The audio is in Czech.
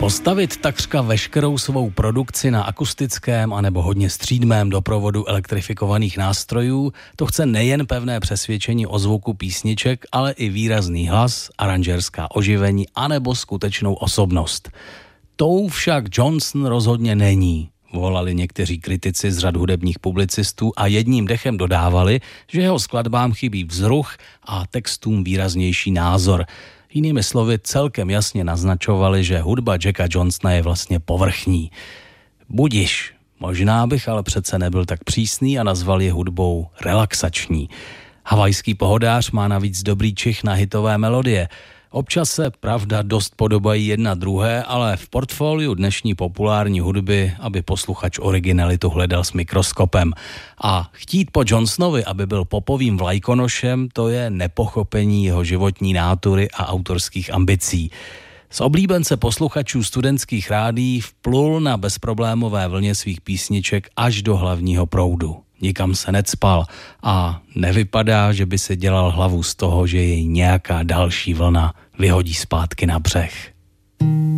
Postavit takřka veškerou svou produkci na akustickém anebo hodně střídmém doprovodu elektrifikovaných nástrojů, to chce nejen pevné přesvědčení o zvuku písniček, ale i výrazný hlas, aranžérská oživení anebo skutečnou osobnost. Tou však Johnson rozhodně není, volali někteří kritici z řad hudebních publicistů a jedním dechem dodávali, že jeho skladbám chybí vzruch a textům výraznější názor. Jinými slovy celkem jasně naznačovali, že hudba Jacka Johnsona je vlastně povrchní. Budiš, možná bych ale přece nebyl tak přísný a nazval je hudbou relaxační. Havajský pohodář má navíc dobrý čich na hitové melodie. Občas se, pravda, dost podobají jedna druhé, ale v portfoliu dnešní populární hudby, aby posluchač originalitu hledal s mikroskopem. A chtít po Johnsonovi, aby byl popovým vlajkonošem, to je nepochopení jeho životní nátury a autorských ambicí. Z oblíbence posluchačů studentských rádií vplul na bezproblémové vlně svých písniček až do hlavního proudu. Nikam se necpal a nevypadá, že by se dělal hlavu z toho, že jej nějaká další vlna vyhodí zpátky na břeh.